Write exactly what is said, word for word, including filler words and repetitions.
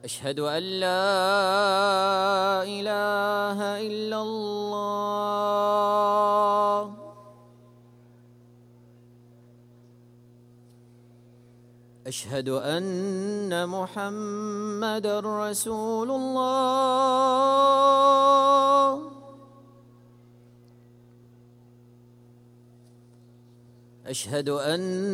أشهد أن لا إله إلا الله. أشهد أن محمدًا رسول الله. أشهد أن